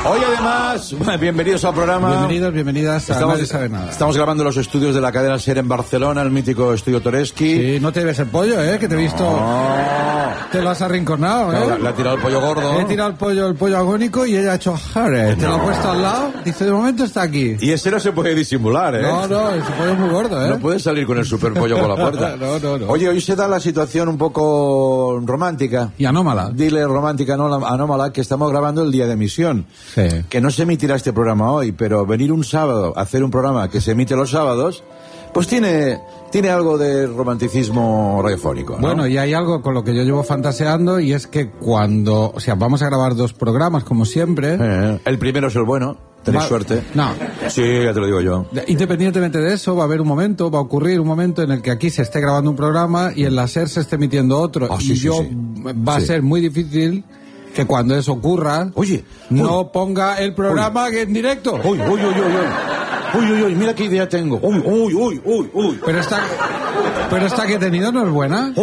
Hoy además, bienvenidos al programa. Bienvenidos, bienvenidas a Nadie Sabe Nada. Estamos grabando los estudios de la cadena SER en Barcelona, el mítico estudio Toreski. Sí, no te ves el pollo, que te he visto. Te lo has arrinconado, Le ha tirado el pollo gordo. He tirado el pollo agónico y ella ha hecho Harry. Te lo ha puesto al lado. Dice, de momento está aquí. Y ese no se puede disimular, No, ese pollo es muy gordo, No puede salir con el super pollo por la puerta. No. Oye, hoy se da la situación un poco romántica. Y anómala. Dile romántica, anómala, que estamos grabando el día de emisión. Sí. Que no se emitirá este programa hoy, pero venir un sábado a hacer un programa que se emite los sábados, pues tiene algo de romanticismo radiofónico, ¿no? Bueno, y hay algo con lo que yo llevo fantaseando, y es que vamos a grabar 2 programas, como siempre. El primero es el bueno, tenéis suerte. No. Sí, ya te lo digo yo. Independientemente de eso, va a ocurrir un momento en el que aquí se esté grabando un programa y en la SER se esté emitiendo otro. Va a ser muy difícil que cuando eso ocurra, no ponga el programa en directo. Uy, mira qué idea tengo. Uy. Pero esta que he tenido no es buena.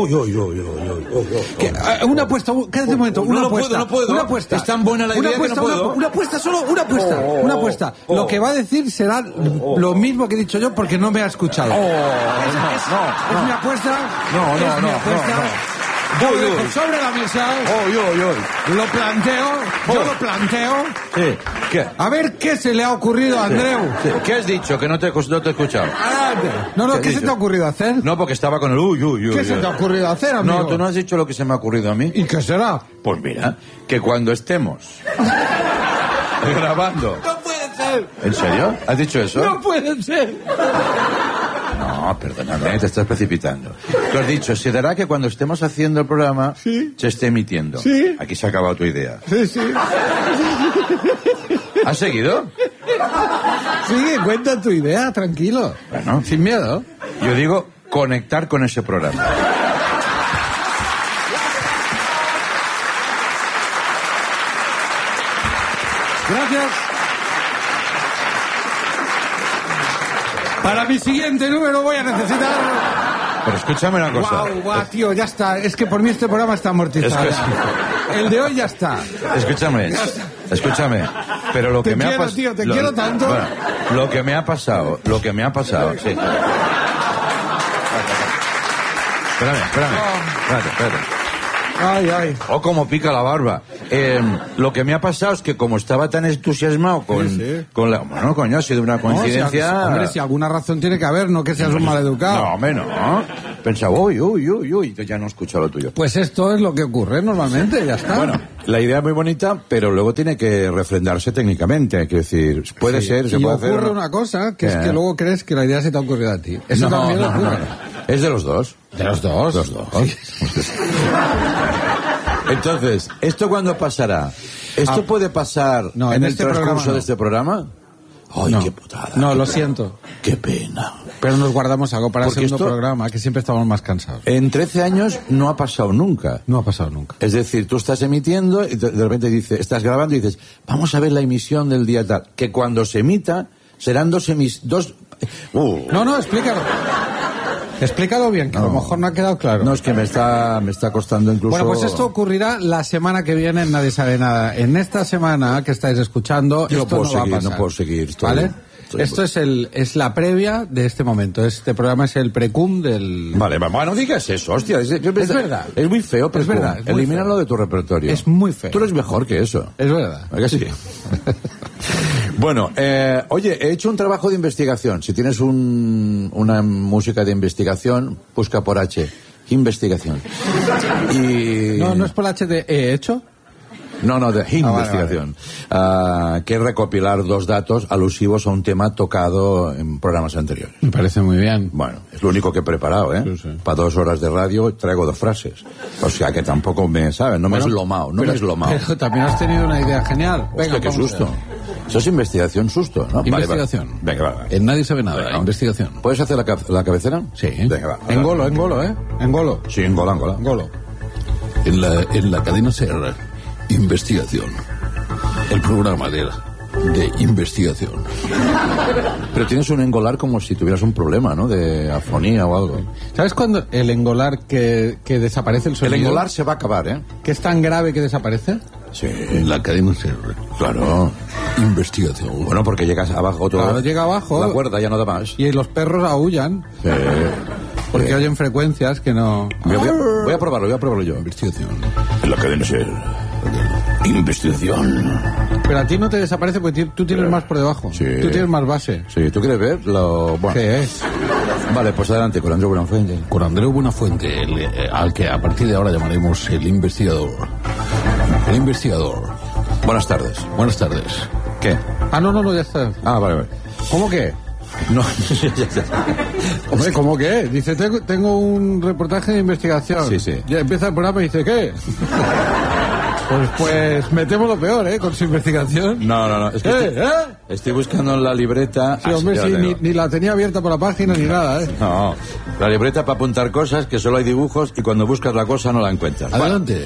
Una apuesta, quédate un momento, una apuesta. No puedo. Una apuesta. Es tan buena la idea que no puedo. Una apuesta, solo una apuesta. Una apuesta. Lo que va a decir será lo mismo que he dicho yo porque no me ha escuchado. Es mi apuesta. Es mi apuesta. Yo lo dejo sobre la mesa. Lo planteo. Yo lo planteo. Sí. ¿Qué? A ver qué se le ha ocurrido a Andreu. Sí. ¿Qué has dicho? Que no te he escuchado. ¿Qué se te ha ocurrido hacer? No, porque estaba con el uy. ¿Qué se te ha ocurrido hacer, amigo? No, tú no has dicho lo que se me ha ocurrido a mí. ¿Y qué será? Pues mira, que cuando estemos grabando... ¡No puede ser! ¿En serio? ¿Has dicho eso? ¡No puede ser! No, perdóname, te estás precipitando. Tú has dicho, se dará que cuando estemos haciendo el programa se esté emitiendo. Sí. Aquí se ha acabado tu idea. Sí. ¿Has seguido? Sigue, cuenta tu idea, tranquilo. Bueno. Sin miedo. Yo digo, conectar con ese programa. Gracias. Para mi siguiente número voy a necesitar... Pero escúchame una cosa. Guau, tío, ya está. Es que por mí este programa está amortizado. El de hoy ya está. Escúchame. Pero lo que me ha pasado... Tío, te quiero tanto. Bueno, lo que me ha pasado, sí. Espérate. Ay. Oh, como pica la barba. Lo que me ha pasado es que como estaba tan entusiasmado con la... Bueno, coño, ha sido una coincidencia... Hombre, si alguna razón tiene que haber, no que seas un maleducado. No, hombre, no. Pensaba, uy, ya no he escuchado lo tuyo. Pues esto es lo que ocurre normalmente, ya está. Bueno, la idea es muy bonita, pero luego tiene que refrendarse técnicamente. Quiero decir, puede ser, se puede hacer... Y ocurre una cosa, que es que luego crees que la idea se te ha ocurrido a ti. Eso también ocurre. No. Es de los dos. ¿De los dos? Los dos. Entonces, ¿esto cuándo pasará? ¿Esto puede pasar en el transcurso de este programa? ¡Ay, qué putada! No, lo siento. ¡Qué pena! Pero nos guardamos algo para el segundo programa, que siempre estamos más cansados. En 13 años no ha pasado nunca. No ha pasado nunca. Es decir, tú estás emitiendo y de repente estás grabando y dices, vamos a ver la emisión del día tal. Que cuando se emita serán dos... No, explícalo. Explícalo bien, que a lo mejor no ha quedado claro. No, es que me está costando incluso... Bueno, pues esto ocurrirá la semana que viene en Nadie Sabe Nada. En esta semana que estáis escuchando, no va a pasar. No puedo seguir. ¿Vale? Esto es la previa de este momento. Este programa es el precum del... Vale, no digas eso, hostia. Es verdad. Es muy feo, pero es verdad. Elimínalo de tu repertorio. Es muy feo. Tú eres mejor que eso. Es verdad. ¿A que sí? Bueno, oye, he hecho un trabajo de investigación. Si tienes una música de investigación, busca por H. Investigación. No es por H de he hecho. No, de investigación. Vale. Que es recopilar 2 datos alusivos a un tema tocado en programas anteriores. Me parece muy bien. Bueno, es lo único que he preparado, ¿eh? Sí. Para 2 horas de radio traigo 2 frases. O sea que tampoco me, ¿sabes? No me es lomao, Pero también has tenido una idea genial. Venga, hostia, qué susto. Eso es investigación susto, ¿no? Investigación. Vale. Venga, va. En Nadie Sabe Nada, venga. Investigación. ¿Puedes hacer la cabecera? Sí. Venga, va. Engolo, ¿eh? Engolo. Sí, Angola. En la cadena SER, investigación. El programa de investigación. Pero tienes un engolar como si tuvieras un problema, ¿no? De afonía o algo. ¿Sabes cuándo el engolar que desaparece el sonido? El engolar se va a acabar, ¿eh? ¿Que es tan grave que desaparece? Sí. La cadena SER. Claro. Investigación. Bueno, porque llegas abajo todo. Claro, llega abajo. La cuerda ya no da más. Y los perros aúllan. Sí. Porque oyen frecuencias que no... Voy a probarlo yo. Investigación. En la cadena SER. Investigación. Pero a ti no te desaparece porque tú tienes más por debajo. Sí. Tú tienes más base. Sí, ¿tú quieres ver? Bueno. ¿Qué es? Vale, pues adelante, con Andreu Buenafuente. Con Andreu Buenafuente, al que a partir de ahora llamaremos el investigador. El investigador. Buenas tardes. Buenas tardes. ¿Qué? No, ya está. Vale. ¿Cómo que? No, Hombre, ¿cómo que? Dice, tengo un reportaje de investigación. Sí. Ya empieza el programa y dice, ¿qué? Pues metemos lo peor, con su investigación. No. Es que estoy buscando en la libreta. Sí, hombre, sí, ni la tenía abierta por la página ni nada, No, la libreta para apuntar cosas, que solo hay dibujos y cuando buscas la cosa no la encuentras. Adelante.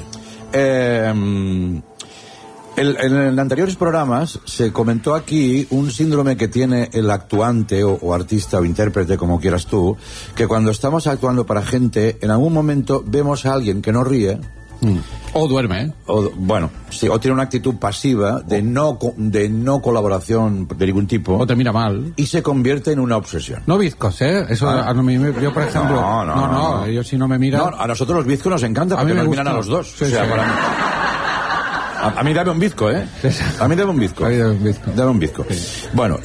En anteriores programas se comentó aquí un síndrome que tiene el actuante o artista o intérprete, como quieras tú, que cuando estamos actuando para gente, en algún momento vemos a alguien que no ríe. O duerme, O tiene una actitud pasiva de no colaboración de ningún tipo. O te mira mal. Y se convierte en una obsesión. No bizcos, Eso, yo, por ejemplo... No, ellos si no me miran... No, a nosotros los bizcos nos encanta porque nos miran a los dos. Sí, para mí... A mí dame un bizco, A mí dame un bizco. Dame un bizco. Sí. Bueno,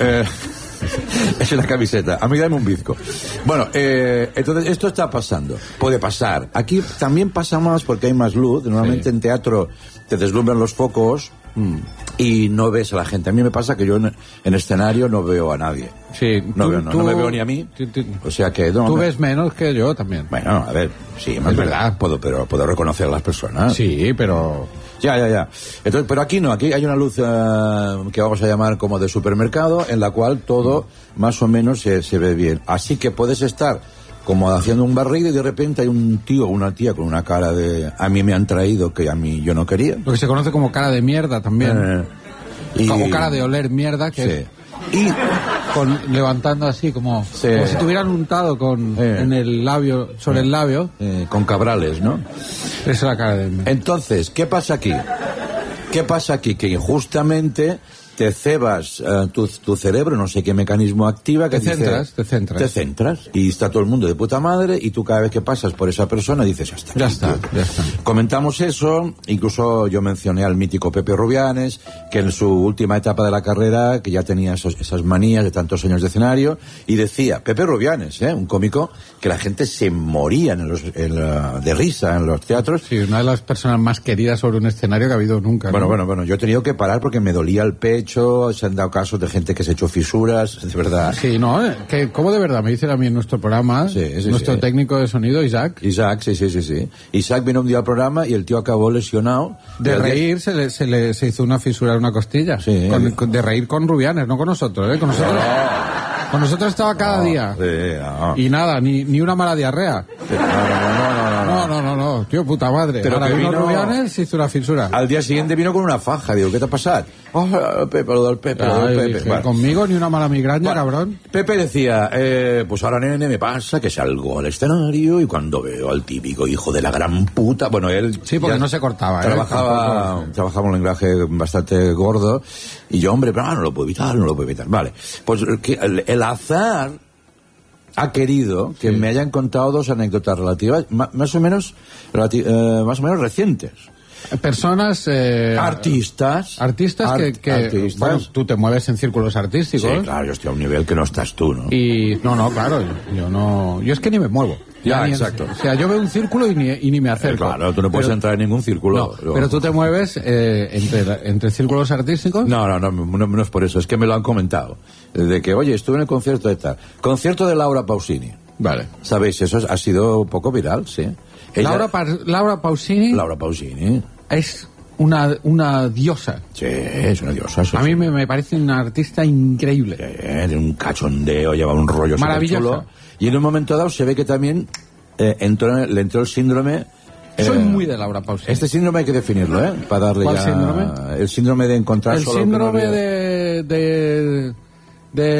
es la camiseta. A mí dame un bizco. Bueno, entonces esto está pasando. Puede pasar. Aquí también pasa más porque hay más luz. Normalmente en teatro te deslumbran los focos y no ves a la gente. A mí me pasa que yo en escenario no veo a nadie. Sí. No me veo ni a mí. O sea que... Tú ves menos que yo también. Bueno, a ver, sí, es verdad. Puedo reconocer a las personas. Sí, pero... Ya. Entonces, pero aquí no, aquí hay una luz que vamos a llamar como de supermercado, en la cual todo más o menos se ve bien. Así que puedes estar como haciendo un barrido y de repente hay un tío o una tía con una cara de a mí me han traído que a mí yo no quería. Lo que se conoce como cara de mierda también. Como cara de oler mierda, que y levantando así como si te hubieran untado en el labio, sobre el labio. Con cabrales, ¿no? Esa es la cara de mierda. Entonces, ¿qué pasa aquí? Que injustamente te cebas tu cerebro, no sé qué mecanismo activa que te centras y está todo el mundo de puta madre y tú cada vez que pasas por esa persona dices ya está. Comentamos eso, incluso yo mencioné al mítico Pepe Rubianes, que en su última etapa de la carrera que ya tenía esas manías de tantos años de escenario y decía, Pepe Rubianes, un cómico que la gente se moría de risa en los teatros. Sí, una de las personas más queridas sobre un escenario que ha habido nunca. Bueno, yo he tenido que parar porque me dolía el pecho. Se han dado casos de gente que se ha hecho fisuras, de verdad. Sí, no, ¿cómo de verdad? Me dicen a mí en nuestro programa, nuestro técnico de sonido, Isaac, sí. Isaac vino un día al programa y el tío acabó lesionado. De reír se hizo una fisura en una costilla. Sí. De reír con Rubianes, no con nosotros, Con nosotros... Con nosotros estaba cada día. Y nada, ni una mala diarrea. No, tío, puta madre. Pero ahora vino Rubianes se hizo una fisura. Al día siguiente vino con una faja. Digo, ¿qué te ha pasado? Pepe, lo del Pepe. Vale. Conmigo ni una mala migraña, cabrón. Pepe decía, pues ahora nene me pasa que salgo al escenario y cuando veo al típico hijo de la gran puta, bueno, él... Sí, porque no se cortaba. Trabajaba un lenguaje bastante gordo y yo, hombre, pero no lo puedo evitar. Vale, pues el azar ha querido que me hayan contado dos anécdotas relativas, más o menos recientes. Personas... Artistas que bueno, tú te mueves en círculos artísticos. Sí, claro, yo estoy a un nivel que no estás tú, ¿no? Y claro, yo es que ni me muevo. Ya, exacto. O sea, yo veo un círculo y ni me acerco. Claro, tú no puedes entrar en ningún círculo. No, pero tú te mueves entre círculos artísticos. No es por eso, es que me lo han comentado. De que, oye, estuve en el concierto de tal. Concierto de Laura Pausini. Vale. ¿Sabéis? Eso ha sido un poco viral, sí. Laura Pausini. Laura Pausini. Es una diosa. Sí, es una diosa. A mí me parece una artista increíble. De un cachondeo, lleva un rollo maravilloso. Y en un momento dado se ve que también le entró el síndrome... Soy muy de Laura Pausini. Este síndrome hay que definirlo, para darle ¿Cuál ya... síndrome? El síndrome de encontrar el solo... El síndrome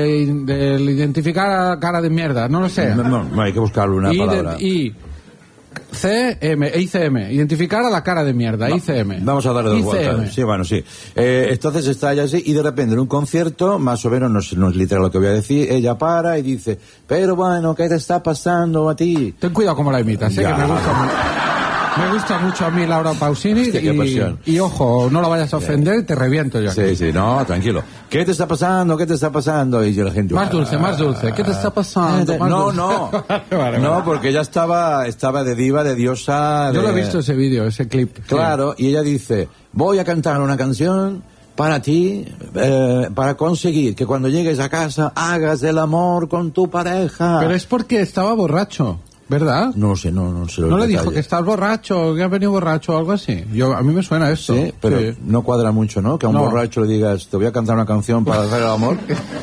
de identificar a cara de mierda, no lo sé. No, hay que buscarle una palabra. ICM. Identificar a la cara de mierda. ICM. Vamos a darle dos vueltas. Sí, bueno, sí. Entonces está ella así y de repente en un concierto, más o menos, no es literal lo que voy a decir, ella para y dice, pero bueno, ¿qué te está pasando a ti? Ten cuidado como la imitas, que me gusta mucho a mí Laura Pausini. Hostia, qué pasión. Y ojo, no la vayas a ofender, te reviento yo aquí. Sí, no, tranquilo. ¿Qué te está pasando? ¿Qué te está pasando? Y la gente... Más dulce. ¿Qué te está pasando? No, no, porque ella estaba de diva, de diosa... Yo lo he visto ese vídeo, ese clip. Claro, sí. Y ella dice, voy a cantar una canción para ti, para conseguir que cuando llegues a casa hagas el amor con tu pareja. Pero es porque estaba borracho. ¿Verdad? No sé, no sé. ¿No le dijo que estás borracho, que has venido borracho o algo así? A mí me suena esto. Sí, pero sí. No cuadra mucho, ¿no? Que a un borracho le digas, te voy a cantar una canción para hacer el amor.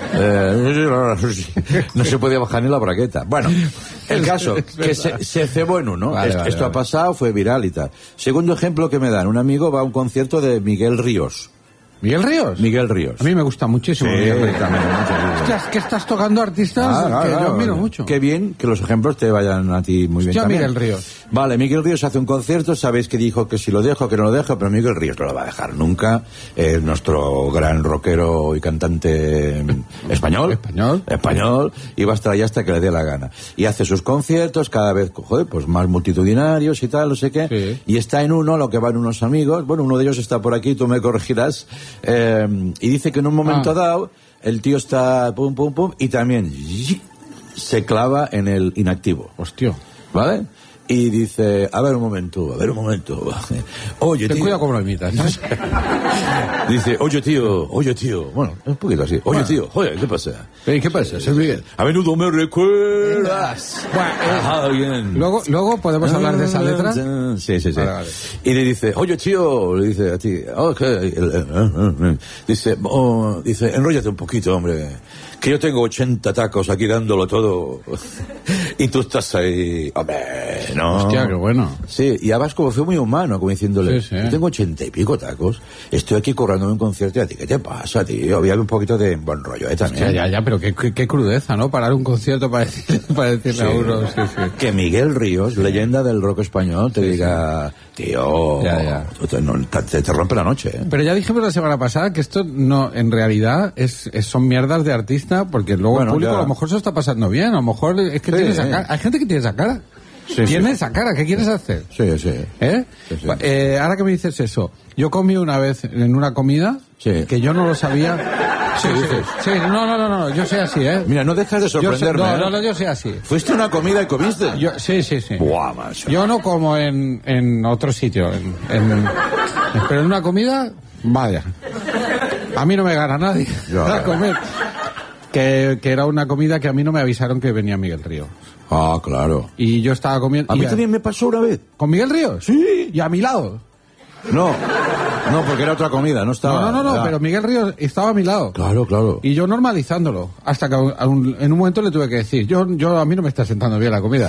No se podía bajar ni la bragueta. Bueno, el caso, que se cebó en uno. Vale, esto ha pasado, fue viral y tal. Segundo ejemplo que me dan, un amigo va a un concierto de Miguel Ríos. ¿Miguel Ríos? Miguel Ríos. A mí me gusta muchísimo Miguel Ríos. Hostia, es que estás tocando artistas que yo admiro mucho. Qué bien que los ejemplos te vayan a ti muy bien también. Miguel Ríos. Vale, Miguel Ríos hace un concierto, sabéis que dijo que si lo dejo, que no lo dejo, pero Miguel Ríos no lo va a dejar nunca. Nuestro gran rockero y cantante español, y va a estar ahí hasta que le dé la gana. Y hace sus conciertos cada vez, pues más multitudinarios y tal, no sé qué. Sí. Y está en uno, lo que van unos amigos, bueno, uno de ellos está por aquí, tú me corregirás. Y dice que en un momento dado el tío está pum pum pum y también se clava en el inactivo. Hostia. ¿Vale? Y dice, a ver un momento. Oye, ten cuidado como lo imitas, ¿no? Dice, oye tío. Bueno, un poquito así. Oye tío, joder, ¿qué pasa? ¿Qué pasa? Soy Miguel. A menudo me recuerdas. Luego podemos hablar de esa letra. Sí. Vale. Y le dice, oye tío, le dice a ti, dice, enróllate un poquito, hombre. Que yo tengo 80 tacos aquí dándolo todo y tú estás ahí, hombre, no. Hostia, qué bueno. Sí, y además como fue muy humano, como diciéndole, sí. Yo tengo 80 y pico tacos, estoy aquí corriendo un concierto y a ti, ¿qué te pasa, tío? Había un poquito de buen rollo, también. Hostia, ya, pero qué crudeza, ¿no? Parar un concierto para decirle a uno, sí. Que Miguel Ríos, leyenda del rock español, te diga, tío, te rompe la noche, ¿eh? Pero ya dijimos la semana pasada que esto no, en realidad, son mierdas de artista, porque luego el público a lo mejor se está pasando bien, a lo mejor es que tiene esa cara. Hay gente que tiene esa cara. Tiene esa cara, ¿qué quieres hacer? Sí. Sí. Ahora que me dices eso, yo comí una vez en una comida que yo no lo sabía. Sí, no, yo soy así, ¿eh? Mira, no dejas de sorprenderme. No, yo soy así. ¿Fuiste a una comida y comiste? Sí. Buah, macho. Yo no como en otro sitio, pero en una comida, vaya. A mí no me gana nadie a comer. Que era una comida que a mí no me avisaron que venía Miguel Ríos. Ah, claro. Y yo estaba comiendo... A mí también me pasó una vez. ¿Con Miguel Ríos? Sí. ¿Y a mi lado? No, porque era otra comida, no estaba... No, pero Miguel Ríos estaba a mi lado. Claro. Y yo normalizándolo, hasta que en un momento le tuve que decir, a mí no me está sentando bien la comida.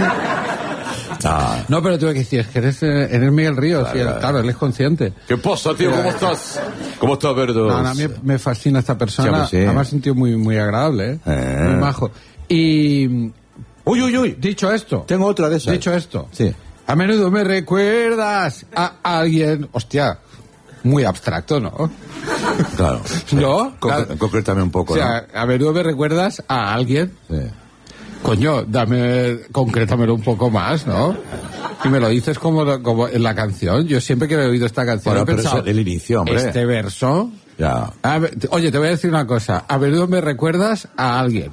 No, pero tuve que decir, es que eres Miguel Ríos, claro, él es consciente. ¿Qué pasa, tío? ¿Cómo estás? ¿Cómo estás, Verdo? A mí me fascina esta persona, además es un tío muy, muy agradable, muy majo. Y... Uy, dicho esto. Tengo otra de esas. Dicho esto. Sí. A menudo me recuerdas a alguien, hostia, muy abstracto, ¿no? Claro. ¿No? Concrétame un poco, o sea, ¿no? A menudo me recuerdas a alguien. Sí. Coño, concrétamelo un poco más, ¿no? Y me lo dices como en la canción. Yo siempre que he oído esta canción he pensado, el inicio, hombre. Este verso... Ya. Oye, te voy a decir una cosa. A menudo me recuerdas a alguien.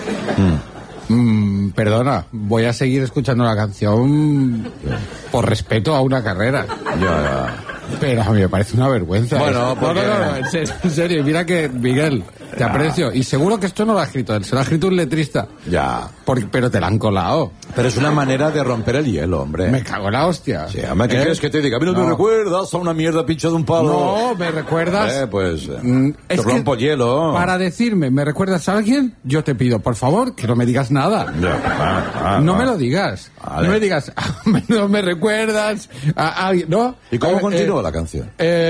Perdona, voy a seguir escuchando la canción por respeto a una carrera. Ya. Pero a mí me parece una vergüenza. Bueno, no, en serio, mira que, Miguel, te aprecio. Y seguro que esto no lo ha escrito él, se lo ha escrito un letrista. Ya. Pero te la han colado. Pero es una manera de romper el hielo, hombre. Me cago en la hostia. Sí, ¿qué quieres que te diga? A mí no me recuerdas a una mierda pinchada de un palo. No, me recuerdas... te rompo el hielo. Para decirme, ¿me recuerdas a alguien? Yo te pido, por favor, que no me digas nada. No me lo digas. Vale. No me digas, no me recuerdas a alguien, ¿no? ¿Y cómo continúa la canción?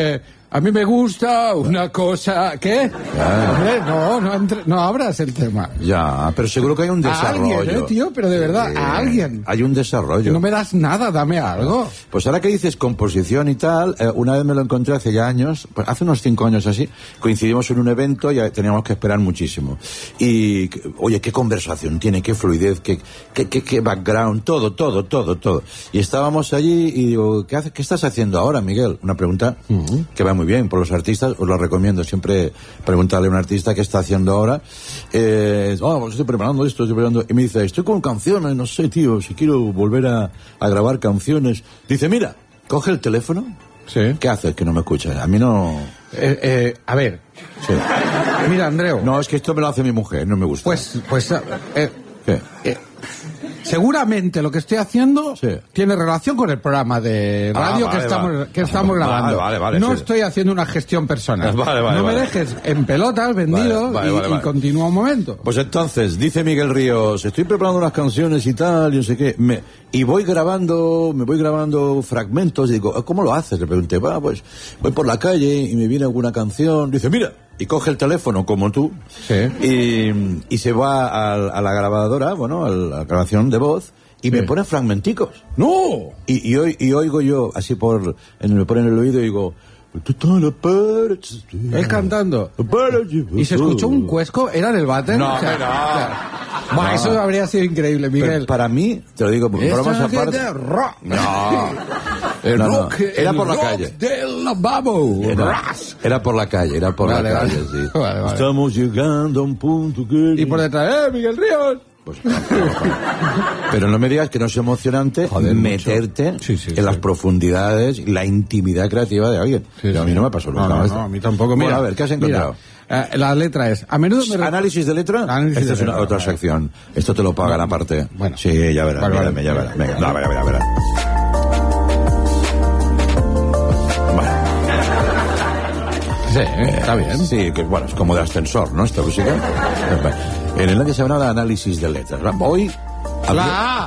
A mí me gusta una cosa... ¿Qué? Hombre, no abras el tema. Ya, pero seguro que hay un desarrollo. A alguien, tío, pero de verdad, a alguien. Hay un desarrollo. No me das nada, dame algo. Pues ahora que dices composición y tal, una vez me lo encontré hace ya años, pues hace unos 5 años así, coincidimos en un evento y teníamos que esperar muchísimo. Y, oye, qué conversación tiene, qué fluidez, qué background, todo. Y estábamos allí y digo, ¿qué estás haciendo ahora, Miguel? Una pregunta que va muy bien por los artistas, os lo recomiendo siempre preguntarle a un artista qué está haciendo ahora. Pues estoy preparando esto, y me dice, estoy con canciones, no sé, tío, si quiero volver a grabar canciones. Dice, mira, coge el teléfono. Sí. ¿Qué haces que no me escuchas? A mí no... A ver. Sí. Mira, Andreu. No, es que esto me lo hace mi mujer, no me gusta. ¿Qué? Seguramente lo que estoy haciendo tiene relación con el programa de radio que estamos grabando. Vale, no estoy haciendo una gestión personal. No me dejes en pelotas, vendido, y continúa un momento. Pues entonces, dice Miguel Ríos, estoy preparando unas canciones y tal, y no sé qué, me voy grabando fragmentos, y digo, ¿cómo lo haces? Le pregunté, pues voy por la calle y me viene alguna canción, dice, mira, y coge el teléfono como tú, y se va a la grabadora, a la grabación de voz, y me pone fragmenticos. ¡No! Y oigo yo, así me pone en el oído y digo... Él cantando. ¿Y se escuchó un cuesco? ¿Era en el váter? No, no. Eso habría sido increíble, Miguel. Pero para mí, te lo digo, por bromas aparte... No. Era por la calle. Era por la calle, sí. Vale. Estamos llegando a un punto que... Y por detrás, Miguel Ríos. Pues, pero no me digas que no es emocionante meterte en las profundidades, la intimidad creativa de alguien. A mí no me pasó nunca. No, a mí tampoco. Mira, a ver, ¿qué has encontrado? La letra es... A menudo ¿Análisis de letra? Esta es otra sección. Esto te lo pagan aparte. Bueno. Sí, ya verás. Ya verás. Venga, verás. Sí, está bien. Sí, que bueno, es como de ascensor, ¿no? Esta música. En el que se habla de análisis de letras. Hoy... La A.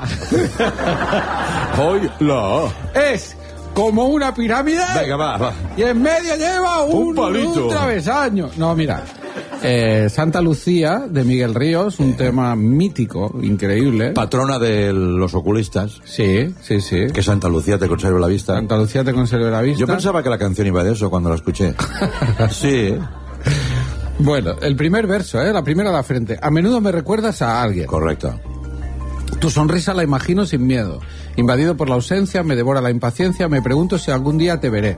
Hoy la A. Es como una pirámide. Venga, va. Y en medio lleva un palito. Un travesaño. No, mira. Santa Lucía, de Miguel Ríos, un tema mítico, increíble. Patrona de los oculistas. Sí. Que Santa Lucía te conserve la vista. Santa Lucía te conserve la vista. Yo pensaba que la canción iba de eso cuando la escuché. Sí. Bueno, el primer verso, la primera a la frente. A menudo me recuerdas a alguien. Correcto. Tu sonrisa la imagino sin miedo. Invadido por la ausencia, me devora la impaciencia, me pregunto si algún día te veré.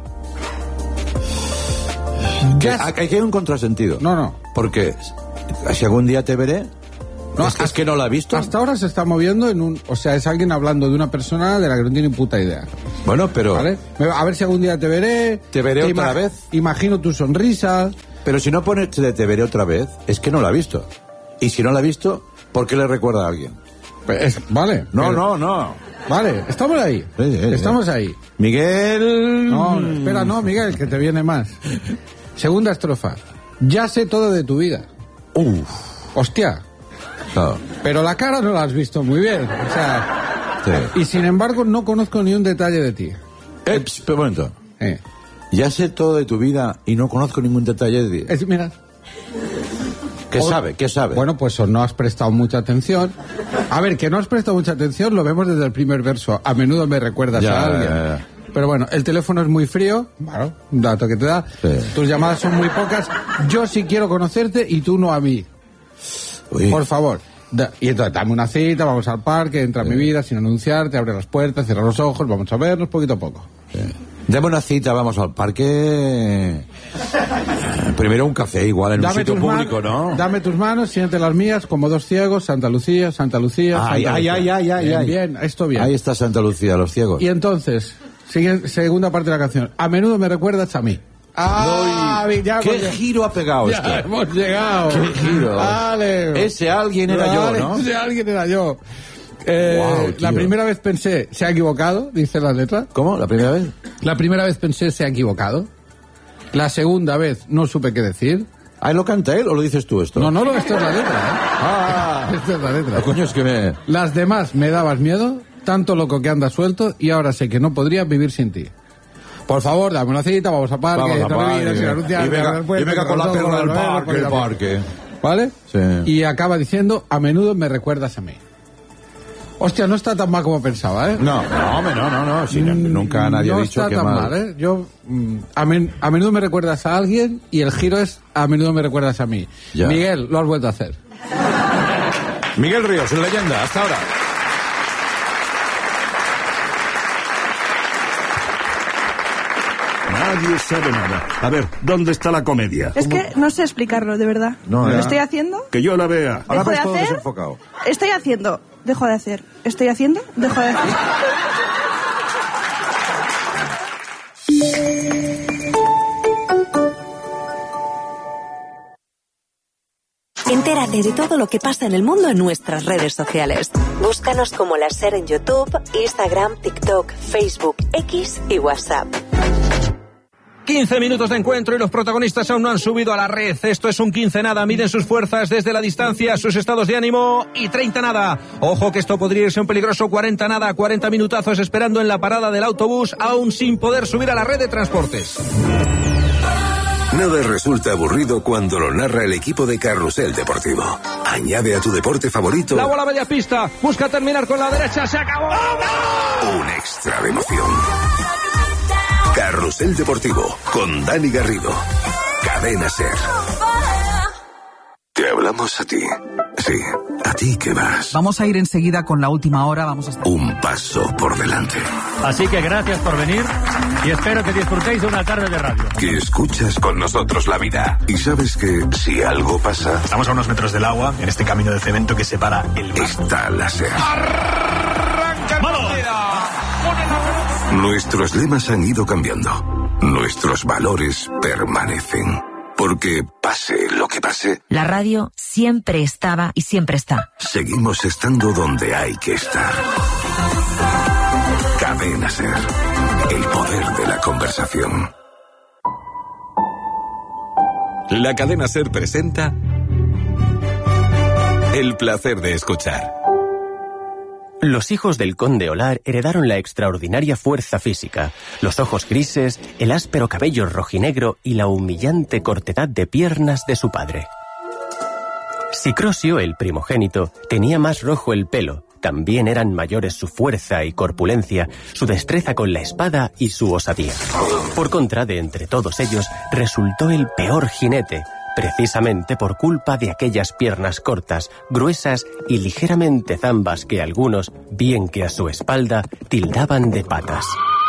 Aquí hay un contrasentido. No. Porque si algún día te veré... No, es que no la ha visto. Hasta ahora se está moviendo en un... O sea, es alguien hablando de una persona de la que no tiene puta idea. Bueno, pero... ¿Vale? A ver si algún día te veré. ¿Te veré otra vez? Imagino tu sonrisa. Pero si no pone te veré otra vez, es que no la ha visto. Y si no la ha visto, ¿por qué le recuerda a alguien? Vale. No. Vale, estamos ahí. Estamos ahí. Miguel... No, espera, Miguel, que te viene más. Segunda estrofa. Ya sé todo de tu vida. Hostia. No. Pero la cara no la has visto muy bien. O sea... Sí. Y sin embargo no conozco ni un detalle de ti. Pero un momento. Ya sé todo de tu vida y no conozco ningún detalle de ti. Mira. ¿Qué sabe? Bueno, pues no has prestado mucha atención. A ver, que no has prestado mucha atención lo vemos desde el primer verso. A menudo me recuerdas a alguien. Ya. Pero bueno, el teléfono es muy frío. Bueno, un dato que te da. Sí. Tus llamadas son muy pocas. Yo sí quiero conocerte y tú no a mí. Uy. Por favor. Y entonces dame una cita, vamos al parque, entra a mi vida sin anunciarte, abre las puertas, cierra los ojos, vamos a vernos poquito a poco. Sí. Dame una cita, vamos al parque. Primero un café, igual en un sitio público, ¿no? Dame tus manos, siente las mías, como dos ciegos, Santa Lucía. Bien, esto bien. Ahí está Santa Lucía, los ciegos. Y entonces, segunda parte de la canción. A menudo me recuerdas a mí. ¿Qué giro ha pegado esto? Ya hemos llegado. ¿Qué giro? Vale. Ese alguien era yo, ¿no? Ese alguien era yo. Wow, la primera vez pensé, se ha equivocado, dice la letra. ¿Cómo? ¿La primera vez? La primera vez pensé, se ha equivocado. La segunda vez no supe qué decir. ¿Lo canta él o lo dices tú esto? No, esto es la letra, Esta es la letra. Coño, es que Las demás me dabas miedo, tanto loco que andas suelto, y ahora sé que no podría vivir sin ti. Por favor, dame una cita, vamos a parque. Vamos a parque. Y venga con la perra del parque. ¿Vale? Sí. Y acaba diciendo, a menudo me recuerdas a mí. Hostia, no está tan mal como pensaba, ¿eh? No. Si nunca nadie ha dicho que mal. No está tan mal, ¿eh? Yo, a menudo me recuerdas a alguien y el giro es, a menudo me recuerdas a mí. Ya. Miguel, lo has vuelto a hacer. Miguel Ríos, leyenda, hasta ahora. Nadie sabe nada. A ver, ¿dónde está la comedia? Es que no sé explicarlo, de verdad. No, ¿Lo estoy haciendo? Que yo la vea. ¿Dejo de hacer? Desenfocado. Estoy haciendo. Dejo de hacer. Estoy haciendo. Dejo de hacer. Entérate de todo lo que pasa en el mundo en nuestras redes sociales. Búscanos como La SER en YouTube, Instagram, TikTok, Facebook, X y WhatsApp. 15 minutos de encuentro y los protagonistas aún no han subido a la red. Esto es un 15 nada. Miden sus fuerzas desde la distancia, sus estados de ánimo y 30 nada. Ojo que esto podría irse un peligroso 40 nada. 40 minutazos esperando en la parada del autobús, aún sin poder subir a la red de transportes. Nada resulta aburrido cuando lo narra el equipo de Carrusel Deportivo. Añade a tu deporte favorito la bola media pista, busca terminar con la derecha, se acabó. Un extra de emoción. Carrusel Deportivo con Dani Garrido. Cadena SER. Te hablamos a ti. Sí, a ti que vas. Vamos a ir enseguida con la última hora. Vamos a estar... Un paso por delante. Así que gracias por venir y espero que disfrutéis de una tarde de radio. Que escuchas con nosotros la vida. Y sabes que si algo pasa... Estamos a unos metros del agua, en este camino de cemento que separa el mar. Está la SER. ¡Arranca el partido! Nuestros lemas han ido cambiando. Nuestros valores permanecen. Porque pase lo que pase, la radio siempre estaba y siempre está. Seguimos estando donde hay que estar. Cadena SER. El poder de la conversación. La Cadena SER presenta El placer de escuchar. Los hijos del conde Olar heredaron la extraordinaria fuerza física, los ojos grises, el áspero cabello rojinegro y la humillante cortedad de piernas de su padre. Sicrosio, el primogénito, tenía más rojo el pelo, también eran mayores su fuerza y corpulencia, su destreza con la espada y su osadía. Por contra, de entre todos ellos, resultó el peor jinete, precisamente por culpa de aquellas piernas cortas, gruesas y ligeramente zambas que algunos, bien que a su espalda, tildaban de patas.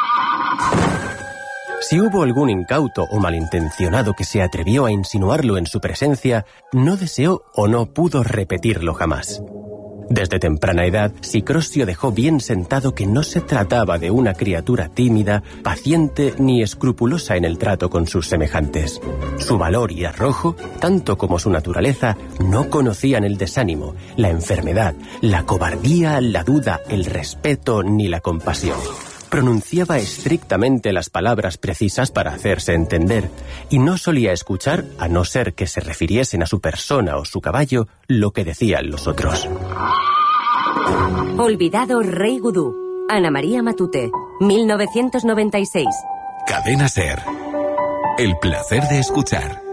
Si hubo algún incauto o malintencionado que se atrevió a insinuarlo en su presencia, no deseó o no pudo repetirlo jamás. Desde temprana edad, Sicrosio dejó bien sentado que no se trataba de una criatura tímida, paciente ni escrupulosa en el trato con sus semejantes. Su valor y arrojo, tanto como su naturaleza, no conocían el desánimo, la enfermedad, la cobardía, la duda, el respeto ni la compasión. Pronunciaba estrictamente las palabras precisas para hacerse entender, y no solía escuchar, a no ser que se refiriesen a su persona o su caballo, lo que decían los otros. Olvidado Rey Gudú. Ana María Matute, 1996. Cadena SER. El placer de escuchar.